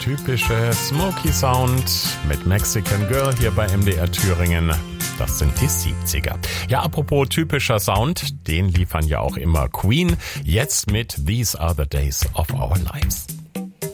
typische Smoky Sound mit Mexican Girl hier bei MDR Thüringen. Das sind die 70er. Ja, apropos typischer Sound, den liefern ja auch immer Queen. Jetzt mit These Are the Days of Our Lives.